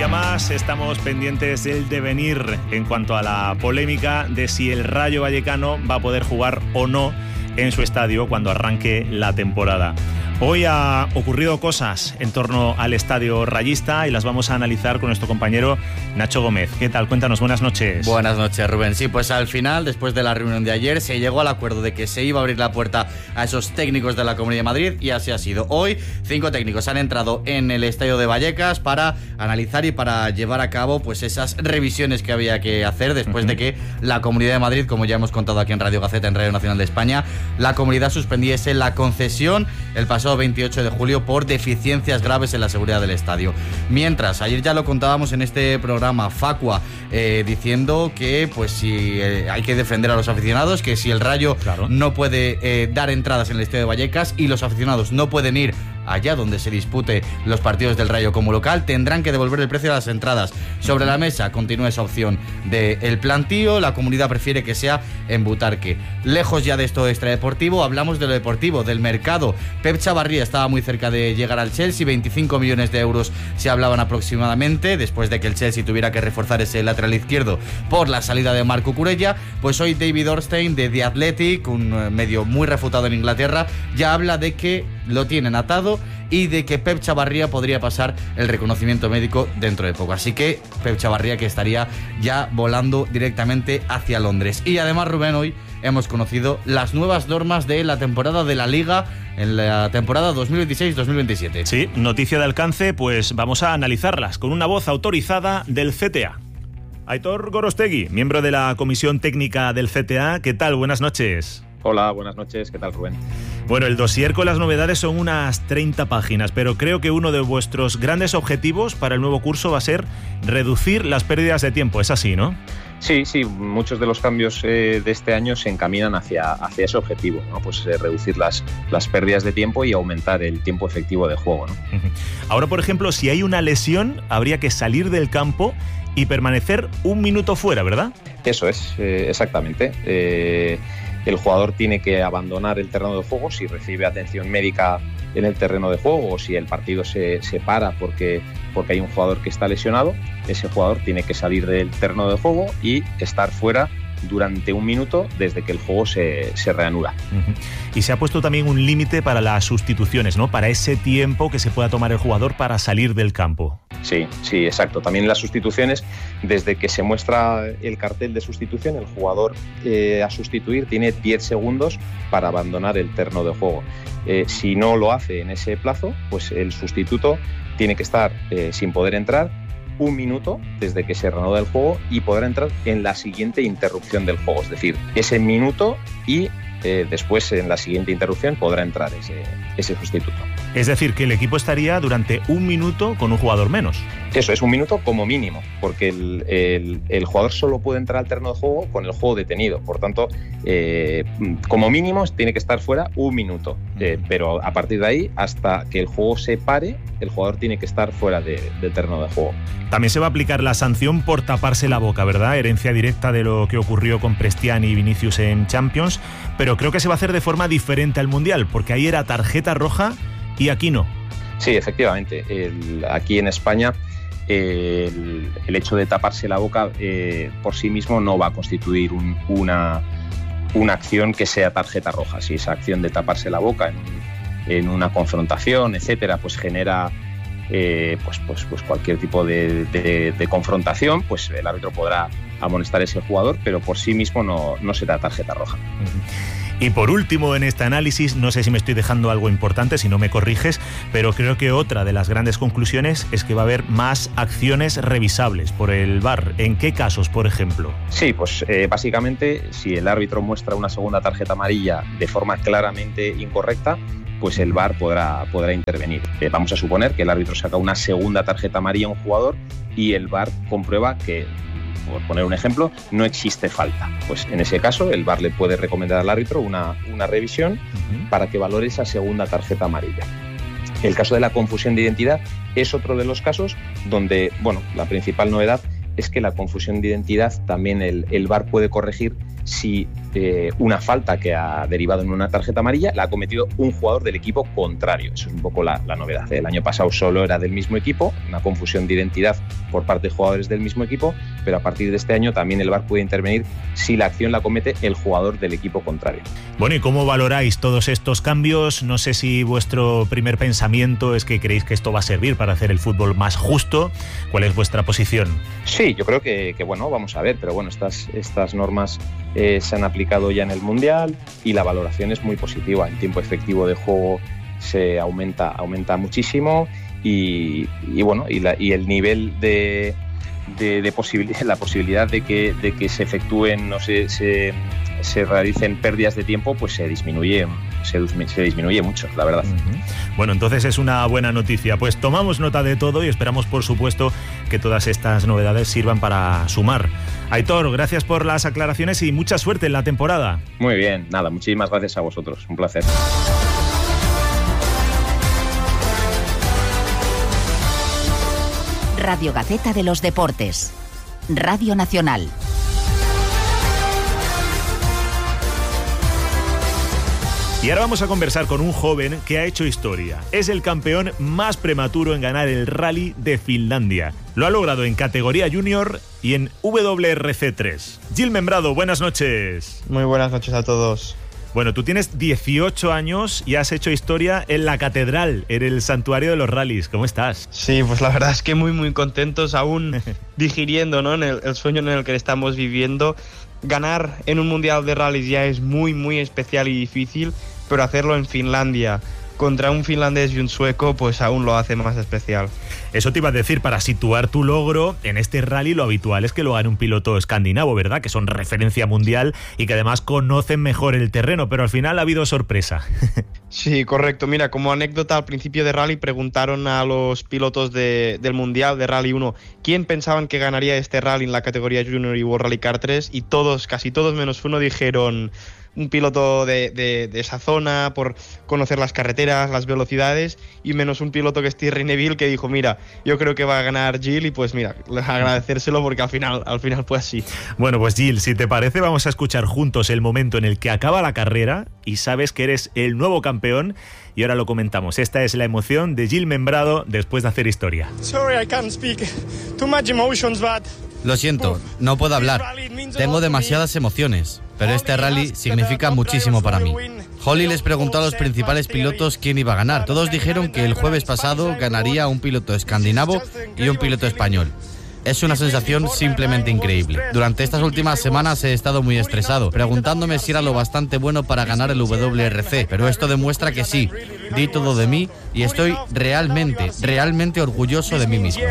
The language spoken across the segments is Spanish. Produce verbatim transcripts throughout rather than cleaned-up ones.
más estamos pendientes del devenir en cuanto a la polémica de si el Rayo Vallecano va a poder jugar o no en su estadio cuando arranque la temporada. Hoy ha ocurrido cosas en torno al estadio rayista y las vamos a analizar con nuestro compañero Nacho Gómez. ¿Qué tal? Cuéntanos, buenas noches. Buenas noches, Rubén. Sí, pues al final, después de la reunión de ayer, se llegó al acuerdo de que se iba a abrir la puerta a esos técnicos de la Comunidad de Madrid y así ha sido. Hoy, cinco técnicos han entrado en el estadio de Vallecas para analizar y para llevar a cabo pues esas revisiones que había que hacer después uh-huh. de que la Comunidad de Madrid, como ya hemos contado aquí en Radio Gaceta, en Radio Nacional de España, la comunidad suspendiese la concesión el pasado veintiocho de julio por deficiencias graves en la seguridad del estadio. Mientras, ayer ya lo contábamos en este programa, Facua eh, diciendo que pues si eh, hay que defender a los aficionados, que si el Rayo claro. no puede eh, dar entradas en el estadio de Vallecas y los aficionados no pueden ir allá donde se dispute los partidos del Rayo como local, tendrán que devolver el precio de las entradas. Sobre la mesa continúa esa opción del plantío, la comunidad prefiere que sea en Butarque. Lejos ya de esto extradeportivo, hablamos de lo deportivo, del mercado. Pep Chavarría estaba muy cerca de llegar al Chelsea, veinticinco millones de euros se hablaban aproximadamente, después de que el Chelsea tuviera que reforzar ese lateral izquierdo por la salida de Marco Curella. Pues hoy David Ornstein de The Athletic, un medio muy refutado en Inglaterra, ya habla de que lo tienen atado y de que Pep Chavarría podría pasar el reconocimiento médico dentro de poco. Así que Pep Chavarría que estaría ya volando directamente hacia Londres. Y además, Rubén, hoy hemos conocido las nuevas normas de la temporada de la Liga en la temporada dos mil veintiséis dos mil veintisiete. Sí, noticia de alcance, pues vamos a analizarlas con una voz autorizada del C T A. Aitor Gorostegui, miembro de la Comisión Técnica del C T A. ¿Qué tal? Buenas noches. Hola, buenas noches. ¿Qué tal, Rubén? Bueno, el dossier con las novedades son unas treinta páginas, pero creo que uno de vuestros grandes objetivos para el nuevo curso va a ser reducir las pérdidas de tiempo. ¿Es así, no? Sí, sí. Muchos de los cambios eh, de este año se encaminan hacia, hacia ese objetivo, ¿no? Pues eh, reducir las, las pérdidas de tiempo y aumentar el tiempo efectivo de juego, ¿no? Ahora, por ejemplo, si hay una lesión, habría que salir del campo y permanecer un minuto fuera, ¿verdad? Eso es, eh, exactamente. Eh, el jugador tiene que abandonar el terreno de juego si recibe atención médica en el terreno de juego o si el partido se, se para porque, porque hay un jugador que está lesionado. Ese jugador tiene que salir del terreno de juego y estar fuera durante un minuto desde que el juego se, se reanuda. Uh-huh. Y se ha puesto también un límite para las sustituciones, ¿no? Para ese tiempo que se pueda tomar el jugador para salir del campo. Sí, sí, exacto. También las sustituciones, desde que se muestra el cartel de sustitución, el jugador eh, a sustituir tiene diez segundos para abandonar el terreno de juego. Eh, si no lo hace en ese plazo, pues el sustituto tiene que estar eh, sin poder entrar un minuto desde que se reanuda el juego y podrá entrar en la siguiente interrupción del juego, es decir, ese minuto y eh, después en la siguiente interrupción podrá entrar ese, ese sustituto. Es decir, que el equipo estaría durante un minuto con un jugador menos. Eso es un minuto como mínimo, porque el, el, el jugador solo puede entrar al terreno de juego con el juego detenido. Por tanto, eh, como mínimo tiene que estar fuera un minuto. Eh, pero a partir de ahí, hasta que el juego se pare, el jugador tiene que estar fuera de, del terreno de juego. También se va a aplicar la sanción por taparse la boca, ¿verdad? Herencia directa de lo que ocurrió con Prestiani y Vinicius en Champions. Pero creo que se va a hacer de forma diferente al Mundial, porque ahí era tarjeta roja y aquí no. Sí, efectivamente. El, aquí en España el, el hecho de taparse la boca eh, por sí mismo no va a constituir un, una, una acción que sea tarjeta roja. Si esa acción de taparse la boca en, en una confrontación, etcétera, pues genera eh, pues, pues, pues cualquier tipo de, de, de confrontación, pues el árbitro podrá amonestar a ese jugador, pero por sí mismo no, no será tarjeta roja. Uh-huh. Y por último en este análisis, no sé si me estoy dejando algo importante, si no me corriges, pero creo que otra de las grandes conclusiones es que va a haber más acciones revisables por el V A R. ¿En qué casos, por ejemplo? Sí, pues eh, básicamente si el árbitro muestra una segunda tarjeta amarilla de forma claramente incorrecta, pues el V A R podrá, podrá intervenir. Eh, vamos a suponer que el árbitro saca una segunda tarjeta amarilla a un jugador y el V A R comprueba que, por poner un ejemplo, no existe falta. Pues en ese caso el V A R le puede recomendar al árbitro una, una revisión uh-huh. para que valore esa segunda tarjeta amarilla. El caso de la confusión de identidad es otro de los casos donde, bueno, la principal novedad es que la confusión de identidad también el, el V A R puede corregir si eh, una falta que ha derivado en una tarjeta amarilla, la ha cometido un jugador del equipo contrario. Eso es un poco la, la novedad. El año pasado solo era del mismo equipo, una confusión de identidad por parte de jugadores del mismo equipo, pero a partir de este año también el V A R puede intervenir si la acción la comete el jugador del equipo contrario. Bueno, ¿y cómo valoráis todos estos cambios? No sé si vuestro primer pensamiento es que creéis que esto va a servir para hacer el fútbol más justo. ¿Cuál es vuestra posición? Sí, yo creo que, que bueno, vamos a ver, pero bueno, estas, estas normas eh, se han aplicado ya en el Mundial y la valoración es muy positiva. El tiempo efectivo de juego se aumenta, aumenta muchísimo y, y bueno, y, la, y el nivel de, de, de posibilidad, la posibilidad de que, de que se efectúen, no sé, se, se realicen pérdidas de tiempo, pues se disminuye, se, se disminuye mucho, la verdad. Uh-huh. Bueno, entonces es una buena noticia. Pues tomamos nota de todo y esperamos, por supuesto, que todas estas novedades sirvan para sumar. Aitor, gracias por las aclaraciones y mucha suerte en la temporada. Muy bien, nada, muchísimas gracias a vosotros, un placer. Radio Gaceta de los Deportes, Radio Nacional. Y ahora vamos a conversar con un joven que ha hecho historia. Es el campeón más prematuro en ganar el Rally de Finlandia. Lo ha logrado en categoría junior y en W R C tres. Gil Membrado, buenas noches. Muy buenas noches a todos. Bueno, tú tienes dieciocho años y has hecho historia en la catedral, en el santuario de los rallies. ¿Cómo estás? Sí, pues la verdad es que muy muy contentos, aún digiriendo, ¿no?, en el, el sueño en el que estamos viviendo. Ganar en un mundial de rallies ya es muy muy especial y difícil, pero hacerlo en Finlandia contra un finlandés y un sueco, pues aún lo hace más especial. Eso te iba a decir, para situar tu logro en este rally, lo habitual es que lo gane un piloto escandinavo, ¿verdad? Que son referencia mundial y que además conocen mejor el terreno, pero al final ha habido sorpresa. Sí, correcto. Mira, como anécdota, al principio de rally preguntaron a los pilotos de, del mundial de Rally uno quién pensaban que ganaría este rally en la categoría Junior y World Rally Car tres, y todos, casi todos menos uno, dijeron un piloto de, de, de esa zona, por conocer las carreteras, las velocidades, y menos un piloto que es Thierry Neuville, que dijo, mira, yo creo que va a ganar Gil, y pues mira, agradecérselo porque al final, al final fue así. Bueno, pues Gil, si te parece, vamos a escuchar juntos el momento en el que acaba la carrera y sabes que eres el nuevo campeón, y ahora lo comentamos. Esta es la emoción de Gil Membrado después de hacer historia. Sorry, I can't speak. Too much emotions, but... Lo siento, no puedo hablar. Tengo demasiadas emociones, pero este rally significa muchísimo para mí. Holly les preguntó a los principales pilotos quién iba a ganar. Todos dijeron que el jueves pasado ganaría un piloto escandinavo y un piloto español. Es una sensación simplemente increíble. Durante estas últimas semanas he estado muy estresado, preguntándome si era lo bastante bueno para ganar el W R C, pero esto demuestra que sí. Di todo de mí y estoy realmente, realmente orgulloso de mí mismo.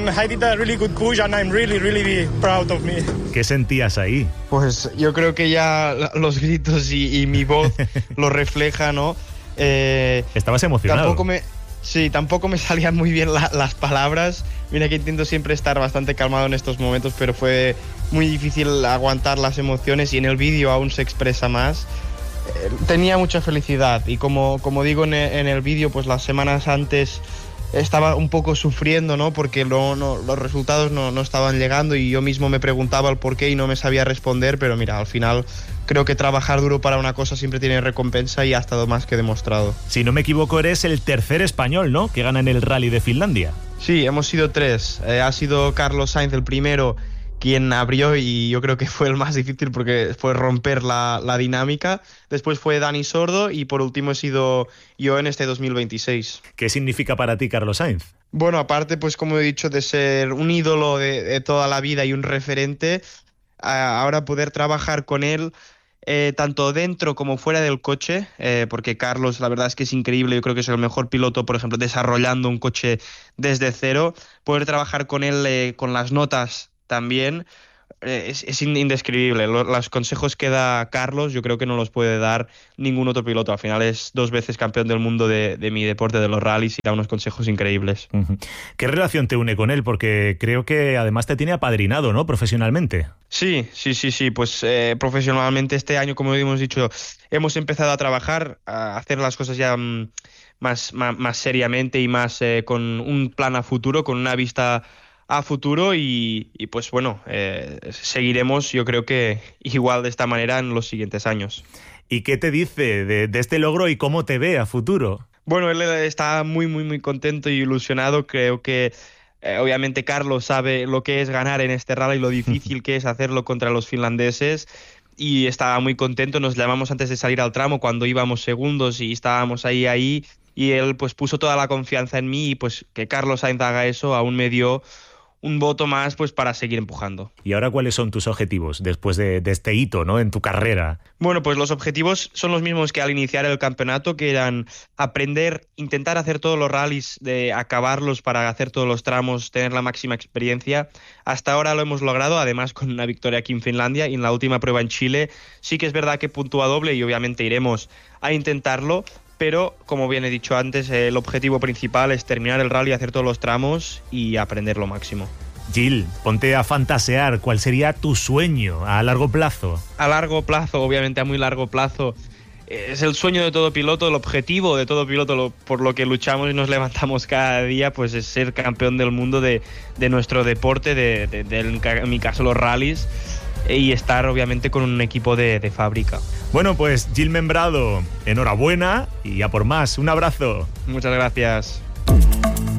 ¿Qué sentías ahí? Pues yo creo que ya los gritos y, y mi voz lo refleja, ¿no? Eh, Estabas emocionado. Tampoco me... Sí, tampoco me salían muy bien la, las palabras. Mira que intento siempre estar bastante calmado en estos momentos, pero fue muy difícil aguantar las emociones, y en el vídeo aún se expresa más. Eh, tenía mucha felicidad, y como, como digo en el, en el vídeo, pues las semanas antes estaba un poco sufriendo, ¿no? Porque no, no, los resultados no, no estaban llegando, y yo mismo me preguntaba el por qué y no me sabía responder, pero mira, al final creo que trabajar duro para una cosa siempre tiene recompensa, y ha estado más que demostrado. Si no me equivoco, eres el tercer español, ¿no?, que gana en el Rally de Finlandia. Sí, hemos sido tres. Eh, ha sido Carlos Sainz el primero quien abrió, y yo creo que fue el más difícil porque fue romper la, la dinámica. Después fue Dani Sordo, y por último he sido yo en este dos mil veintiséis. ¿Qué significa para ti Carlos Sainz? Bueno, aparte, pues como he dicho, de ser un ídolo de, de toda la vida y un referente, ahora poder trabajar con él, Eh, tanto dentro como fuera del coche, eh, porque Carlos la verdad es que es increíble. Yo creo que es el mejor piloto, por ejemplo, desarrollando un coche desde cero. Poder trabajar con él, eh, con las notas también, eh, es, es indescribible. Los, los consejos que da Carlos yo creo que no los puede dar ningún otro piloto. Al final es dos veces campeón del mundo de, de mi deporte, de los rallies, y da unos consejos increíbles. Uh-huh. ¿Qué relación te une con él? Porque creo que además te tiene apadrinado, ¿no?, profesionalmente. Sí, sí, sí, sí, pues eh, profesionalmente este año, como hemos dicho, hemos empezado a trabajar, a hacer las cosas ya mm, más, más, más seriamente y más eh, con un plan a futuro, con una vista a futuro y, y pues bueno, eh, seguiremos yo creo que igual de esta manera en los siguientes años. ¿Y qué te dice de, de este logro y cómo te ve a futuro? Bueno, él está muy, muy, muy contento y ilusionado. Creo que eh, obviamente Carlos sabe lo que es ganar en este rally y lo difícil que es hacerlo contra los finlandeses. Y estaba muy contento. Nos llamamos antes de salir al tramo cuando íbamos segundos y estábamos ahí, ahí. Y él pues puso toda la confianza en mí y pues que Carlos Sainz haga eso aún me dio un voto más pues para seguir empujando. ¿Y ahora cuáles son tus objetivos después de, de este hito, ¿no?, en tu carrera? Bueno, pues los objetivos son los mismos que al iniciar el campeonato, que eran aprender, intentar hacer todos los rallies, de acabarlos para hacer todos los tramos, tener la máxima experiencia. Hasta ahora lo hemos logrado, además con una victoria aquí en Finlandia y en la última prueba en Chile. Sí que es verdad que puntúa doble y obviamente iremos a intentarlo, pero como bien he dicho antes, el objetivo principal es terminar el rally, hacer todos los tramos y aprender lo máximo. Gil, ponte a fantasear, ¿cuál sería tu sueño a largo plazo? A largo plazo, obviamente a muy largo plazo, es el sueño de todo piloto, el objetivo de todo piloto, lo, por lo que luchamos y nos levantamos cada día, pues es ser campeón del mundo de, de nuestro deporte, de, de, de, en mi caso los rallies, y estar obviamente con un equipo de, de fábrica. Bueno, pues Gil Membrado, enhorabuena y a por más. Un abrazo. Muchas gracias.